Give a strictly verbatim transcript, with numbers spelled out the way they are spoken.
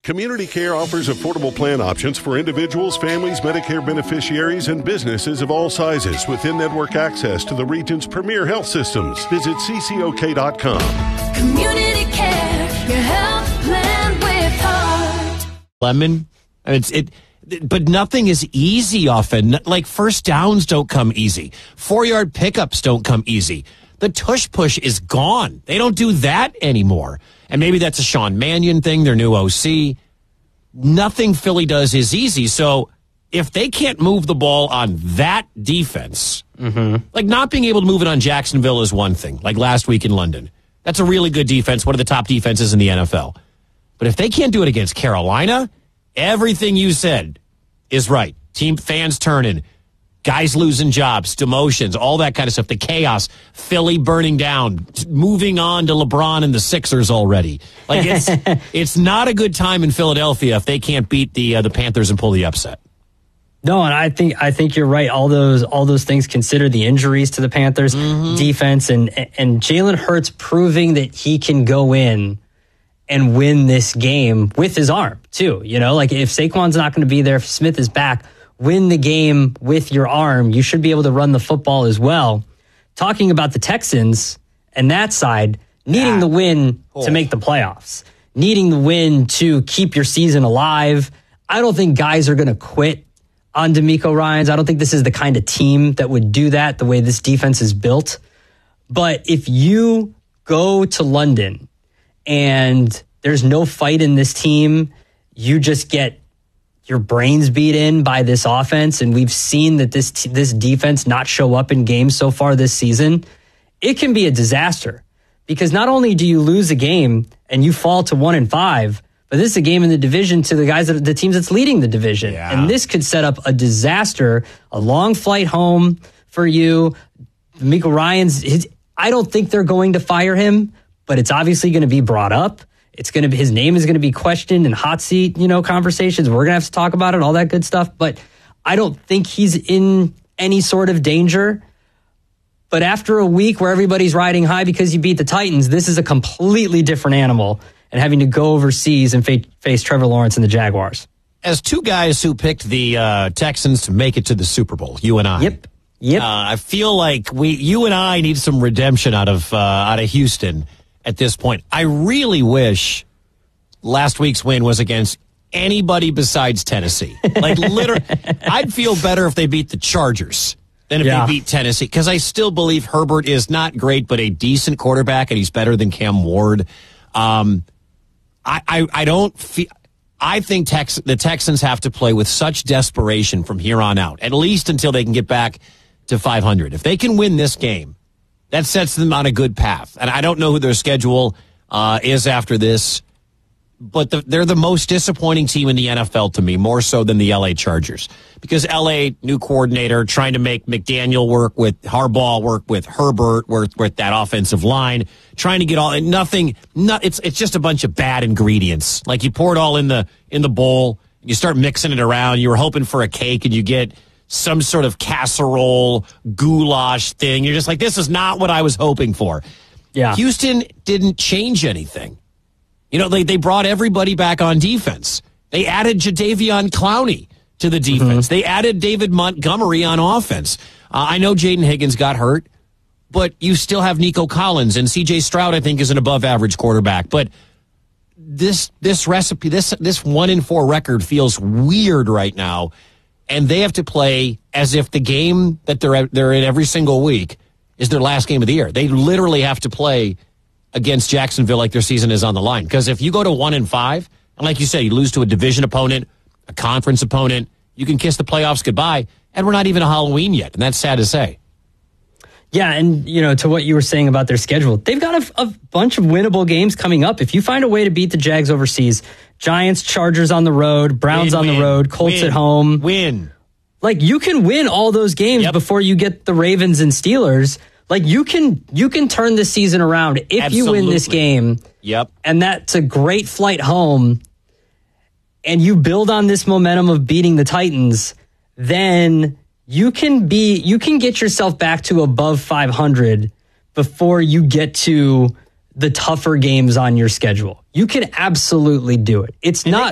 Community Care offers affordable plan options for individuals, families, Medicare beneficiaries, and businesses of all sizes with in-network access to the region's premier health systems. Visit c c o k dot com. Community Care, your health plan with heart. Lemon, it's it, but nothing is easy often. Like first downs don't come easy. Four-yard pickups don't come easy. The tush push is gone. They don't do that anymore. And maybe that's a Sean Mannion thing, their new O C. Nothing Philly does is easy. So if they can't move the ball on that defense, mm-hmm. like not being able to move it on Jacksonville is one thing, like last week in London. That's a really good defense, one of the top defenses in the N F L. But if they can't do it against Carolina, everything you said is right. Team fans turning. Guys losing jobs, demotions, all that kind of stuff. The chaos, Philly burning down, moving on to LeBron and the Sixers already. Like it's it's not a good time in Philadelphia if they can't beat the uh, the Panthers and pull the upset. No, and I think I think you're right. All those all those things consider the injuries to the Panthers mm-hmm. defense and and Jalen Hurts proving that he can go in and win this game with his arm too. You know, like if Saquon's not going to be there, if Smith is back, win the game with your arm. You should be able to run the football as well. Talking about the Texans and that side, needing yeah. the win oh. to make the playoffs, needing the win to keep your season alive. I don't think guys are going to quit on DeMeco Ryans. I don't think this is the kind of team that would do that the way this defense is built. But if you go to London and there's no fight in this team, you just get your brains beat in by this offense, and we've seen that this t- this defense not show up in games so far this season, it can be a disaster. Because not only do you lose a game and you fall to one and five, but this is a game in the division to the guys that the teams that's leading the division, yeah. and this could set up a disaster, a long flight home for you. Miko Ryans, his, I don't think they're going to fire him, but it's obviously going to be brought up. It's going to be, his name is going to be questioned in hot seat, you know, conversations. We're going to have to talk about it, all that good stuff. But I don't think he's in any sort of danger. But after a week where everybody's riding high because you beat the Titans, this is a completely different animal. And having to go overseas and fa- face Trevor Lawrence and the Jaguars. As two guys who picked the uh, Texans to make it to the Super Bowl, you and I. Yep. Yep. Uh, I feel like we, you and I, need some redemption out of uh, out of Houston. At this point, I really wish last week's win was against anybody besides Tennessee. Like, literally, I'd feel better if they beat the Chargers than if yeah. they beat Tennessee, because I still believe Herbert is not great, but a decent quarterback, and he's better than Cam Ward. Um, I, I, I don't feel. I think Tex, the Texans have to play with such desperation from here on out, at least until they can get back to five hundred. If they can win this game, that sets them on a good path. And I don't know who their schedule uh, is after this, but the, they're the most disappointing team in the N F L to me, more so than the L A Chargers. Because L A, new coordinator, trying to make McDaniel work with Harbaugh, work with Herbert, work with that offensive line, trying to get all, nothing, not, it's it's just a bunch of bad ingredients. Like you pour it all in the in the bowl, and you start mixing it around, you were hoping for a cake, and you get some sort of casserole, goulash thing. You're just like, this is not what I was hoping for. Yeah. Houston didn't change anything. You know, they, they brought everybody back on defense. They added Jadeveon Clowney to the defense. Mm-hmm. They added David Montgomery on offense. Uh, I know Jaden Higgins got hurt, but you still have Nico Collins, and C J Stroud, I think, is an above-average quarterback. But this this recipe, this this one in four record feels weird right now. And they have to play as if the game that they're they're in every single week is their last game of the year. They literally have to play against Jacksonville like their season is on the line. Because if you go to one and five, and like you said, you lose to a division opponent, a conference opponent, you can kiss the playoffs goodbye, and we're not even a Halloween yet, and that's sad to say. Yeah, and you know, to what you were saying about their schedule, they've got a, a bunch of winnable games coming up. If you find a way to beat the Jags overseas, Giants, Chargers on the road, Browns win, on win, the road, Colts win, at home. Win. Like, you can win all those games yep. before you get the Ravens and Steelers. Like, you can you can turn this season around if Absolutely. you win this game. Yep. And that's a great flight home. And you build on this momentum of beating the Titans, then you can be you can get yourself back to above five hundred before you get to the tougher games on your schedule. You can absolutely do it. It's and not